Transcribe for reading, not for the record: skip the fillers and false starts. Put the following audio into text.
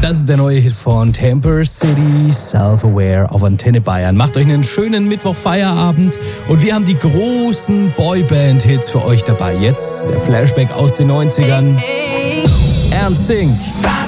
Das ist der neue Hit von Temper City, Self-Aware auf Antenne Bayern. Macht euch einen schönen Mittwoch-Feierabend und wir haben die großen Boyband-Hits für euch dabei. Jetzt der Flashback aus den 90ern. NSYNC.